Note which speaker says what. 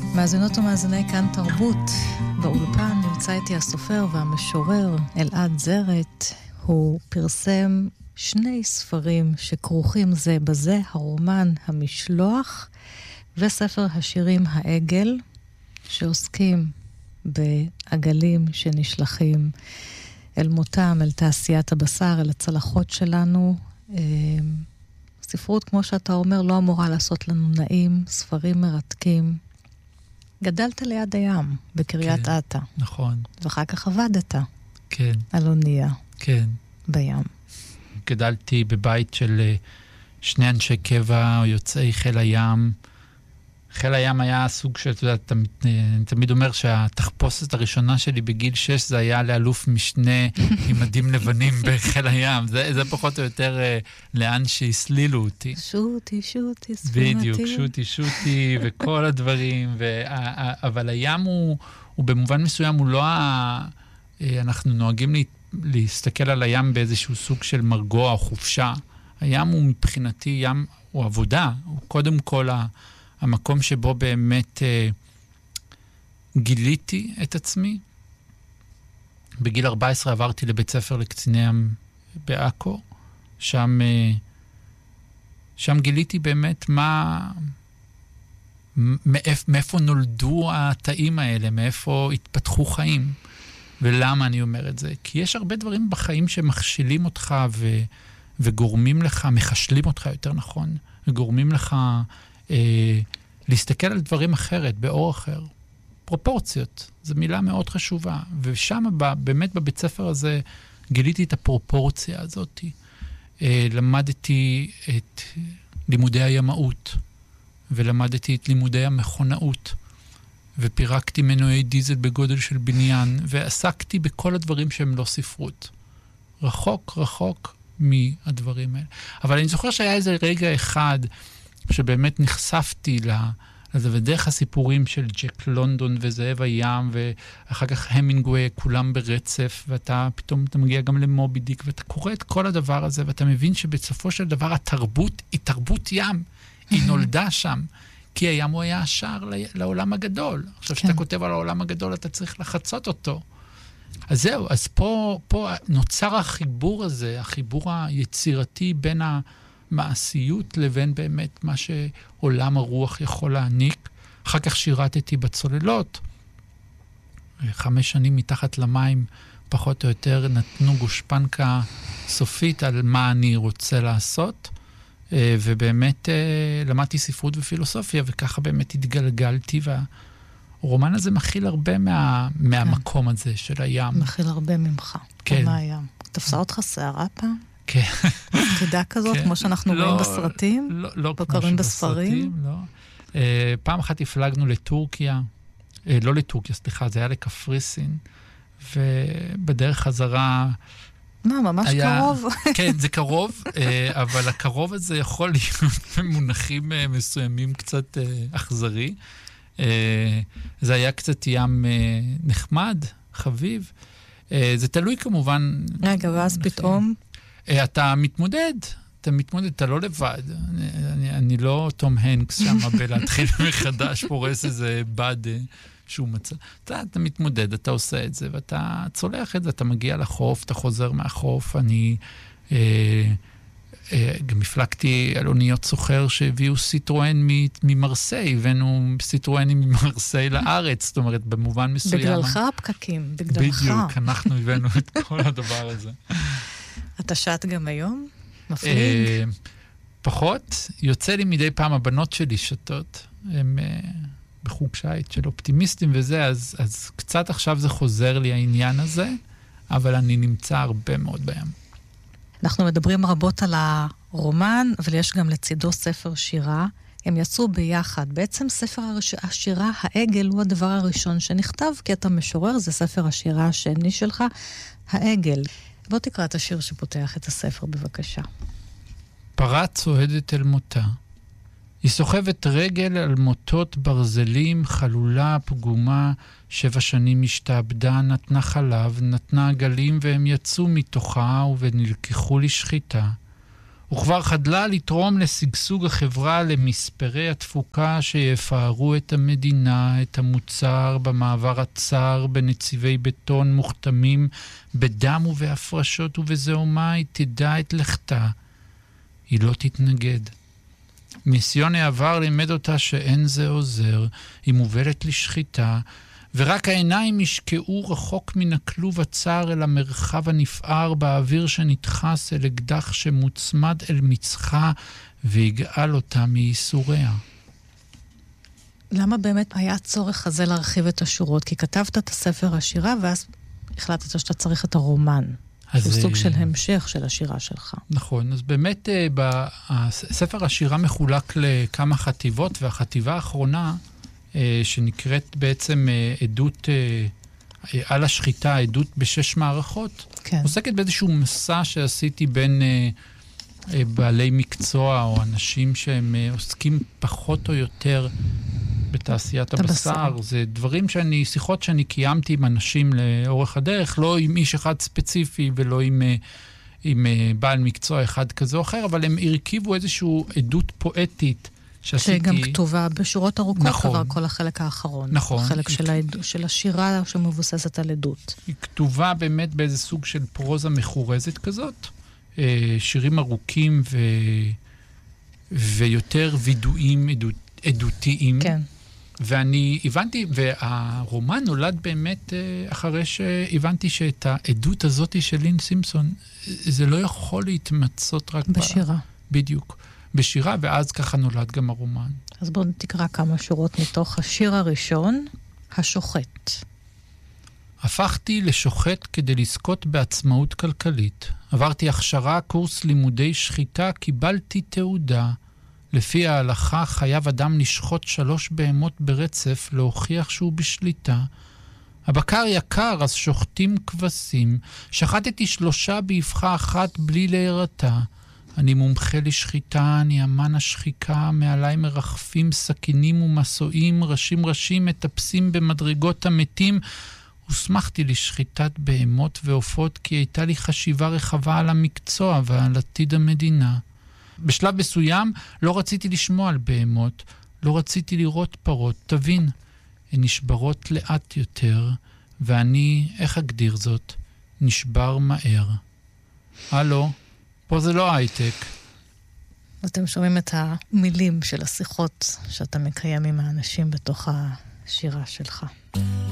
Speaker 1: מאזינות ומאזיני כאן תרבות. באולפן נמצא איתי הסופר והמשורר אלעד זרת. הוא פרסם 2 ספרים שכרוכים זה בזה, הרומן המשלוח וספר השירים העגל, שעוסקים בעגלים שנשלחים אל מותם, אל תעשיית הבשר, אל הצלחות שלנו. ספרות, כמו שאתה אומר, לא אמורה לעשות לנו נעים, ספרים מרתקים. גדלת ליד הים, בקריית אתא.
Speaker 2: נכון.
Speaker 1: ואחר כך עבדת.
Speaker 2: כן.
Speaker 1: על אונייה.
Speaker 2: כן.
Speaker 1: בים.
Speaker 2: גדלתי בבית של 2 אנשי קבע, יוצאי חיל הים. חיל הים היה סוג של, אתה יודע, אני תמיד אומר שהתחפושת הראשונה שלי בגיל 6 זה היה לאלוף משנה עם מדים לבנים בחיל הים. זה פחות או יותר לאן שהסלילו אותי.
Speaker 1: שוטי, ספינתי.
Speaker 2: בדיוק, שוטי, וכל הדברים. אבל הים הוא במובן מסוים, הוא לא אנחנו נוהגים להסתכל על הים באיזשהו סוג של מרגוע או חופשה. הים הוא מבחינתי, ים הוא עבודה. הוא קודם כל המקום שבו באמת גיליתי את עצמי. בגיל 14 עברתי לבית ספר לקציני ים בעכו. שם גיליתי באמת מאיפה נולדו התאים האלה, מאיפה התפתחו חיים. ולמה אני אומר את זה? כי יש הרבה דברים בחיים שמכשילים אותך וגורמים לך, מחשלים אותך יותר נכון, וגורמים לך להסתכל על דברים אחרת, באור אחר. פרופורציות, זו מילה מאוד חשובה. ושם באמת בבית ספר הזה גיליתי את הפרופורציה הזאת. למדתי את לימודי הימאות, ולמדתי את לימודי המכונאות, ופירקתי מנועי דיזל בגודל של בניין, ועסקתי בכל הדברים שהם לא ספרות. רחוק מהדברים האלה. אבל אני זוכר שהיה איזה רגע אחד שבאמת נחשפתי לזה, ודרך הסיפורים של ג'ק לונדון וזאב הים, ואחר כך המינגווי, כולם ברצף, ואתה פתאום אתה מגיע גם למובי דיק, ואתה קורא את כל הדבר הזה, ואתה מבין שבסופו של דבר התרבות היא תרבות ים. היא נולדה שם, כי הים הוא היה השער לעולם הגדול. עכשיו, כשאתה כותב על העולם הגדול, אתה צריך לחצות אותו. אז זהו, אז פה נוצר החיבור הזה, החיבור היצירתי בין המעשיות לבין באמת מה שעולם הרוח יכול להעניק. אחר כך שירתתי בצוללות. 5 שנים מתחת למים, פחות או יותר, נתנו גושפנקה סופית על מה אני רוצה לעשות. ובאמת למדתי ספרות ופילוסופיה, וככה באמת התגלגלתי, והרומן הזה מכיל הרבה מהמקום הזה של הים. מכיל
Speaker 1: הרבה ממך. כן. מהים. תפסה אותך שערה פעם?
Speaker 2: כן.
Speaker 1: מפחידה כזאת, כמו שאנחנו רואים בסרטים?
Speaker 2: לא כמו שבסרטים, לא. פעם אחת הפלגנו לטורקיה, לא לטורקיה, סליחה, זה היה לקפריסין, ובדרך חזרה
Speaker 1: ממש קרוב.
Speaker 2: כן, זה קרוב, אבל הקרוב הזה יכול להיות במונחים מסוימים קצת אכזרי. זה היה קצת ים נחמד, חביב. זה תלוי כמובן.
Speaker 1: רגע, ואז פתאום?
Speaker 2: אתה מתמודד, אתה לא לבד. אני לא תום הנקס שם בלהתחיל מחדש, פורס איזה בד שהוא מצא. אתה מתמודד, אתה עושה את זה, ואתה צולח את זה, אתה מגיע לחוף, אתה חוזר מהחוף. אני גם הפלגתי על אוניות סוחר שהביאו סיטרואן ממרסיי, הבאנו סיטרואנים ממרסיי לארץ, זאת אומרת, במובן מסוים.
Speaker 1: בגללך הפקקים, בגללך.
Speaker 2: בדיוק, אנחנו הבאנו את כל הדבר הזה.
Speaker 1: אתה שט גם היום? מפליג?
Speaker 2: פחות. יוצא לי מדי פעם, הבנות שלי שתות. הם בחוג שייט של אופטימיסטים וזה, אז קצת עכשיו זה חוזר לי העניין הזה, אבל אני נמצא הרבה מאוד בים.
Speaker 1: אנחנו מדברים רבות על הרומן, אבל יש גם לצידו ספר שירה. הם יצאו ביחד. בעצם ספר השירה, העגל, הוא הדבר הראשון שנכתב, כי אתה משורר, זה ספר השירה השני שלך, העגל. בוא תקרא את השיר שפותח את הספר, בבקשה.
Speaker 2: פרה צועדת אל מותה. היא סוחבת רגל על מוטות ברזלים, חלולה, פגומה, 7 שנים השתעבדה, נתנה חלב, נתנה עגלים, והם יצאו מתוכה ונלקחו לשחיטה. וכבר חדלה לתרום לשגשוג החברה למספרי התפוקה שיפארו את המדינה, את המוצר במעבר הצר, בנציבי בטון מוכתמים, בדם ובהפרשות ובזוהמה, היא תדע את לכתה. היא לא תתנגד. ניסיון העבר לימד אותה שאין זה עוזר, היא מובלת לשחיטה, ורק העיניים ישקעו רחוק מן הכלוב הצר אל המרחב הנפער באוויר שנדחס אל אקדח שמוצמד אל מצחה ויגאל אותה מייסוריה.
Speaker 1: למה באמת היה הצורך הזה להרחיב את השורות? כי כתבת את הספר השירה ואז החלטת שאתה צריך את הרומן. זה סוג של המשך של השירה שלך.
Speaker 2: נכון, אז באמת ספר השירה מחולק לכמה חטיבות, והחטיבה האחרונה שנקראת בעצם עדות על השחיטה, עדות בשש מערכות, כן. עוסקת באיזשהו מסע שעשיתי בין בעלי מקצוע או אנשים שהם עוסקים פחות או יותר בתעשיית הבשר. זה דברים שיחות שאני קיימתי עם אנשים לאורך הדרך, לא עם איש אחד ספציפי ולא עם בעל מקצוע אחד כזה או אחר, אבל הם הרכיבו איזשהו עדות פואטית שעשיתי.
Speaker 1: שגם כתובה בשורות ארוכות, נכון. כבר כל החלק האחרון.
Speaker 2: נכון.
Speaker 1: החלק של השירה שמבוססת על עדות.
Speaker 2: היא כתובה באמת באיזה סוג של פרוזה מחורזת כזאת, שירים ארוכים ויותר וידועים עדותיים. כן. ואני הבנתי, והרומן נולד באמת אחרי שהבנתי שאת העדות הזאת של לין סימפסון, זה לא יכול להתמצות רק
Speaker 1: בשירה.
Speaker 2: בדיוק. בשירה, ואז ככה נולד גם הרומן.
Speaker 1: אז בואו תקרא כמה שורות מתוך השיר הראשון, השוחט.
Speaker 2: הפכתי לשוחט כדי לזכות בעצמאות כלכלית. עברתי הכשרה, קורס לימודי שחיטה, קיבלתי תעודה. לפי ההלכה חייב אדם לשחוט 3 בהמות ברצף, להוכיח שהוא בשליטה. הבקר יקר, אז שוחטים כבשים. שחטתי 3 באבחה אחת בלי להירתע. אני מומחה לשחיטה, אני אמן השחיקה, מעליי מרחפים סכינים ומסועים, ראשים מטפסים במדרגות המתים, הוסמכתי לשחיטת בהמות ועופות כי הייתה לי חשיבה רחבה על המקצוע ועל עתיד המדינה. בשלב מסוים לא רציתי לשמוע על בהמות, לא רציתי לראות פרות, תבין, הן נשברות לאט יותר, ואני, איך אגדיר זאת, נשבר מהר. הלו? פה זה לא הייטק.
Speaker 1: אתם שומעים את המילים של השיחות שאתה מקיים עם האנשים בתוך השירה שלך.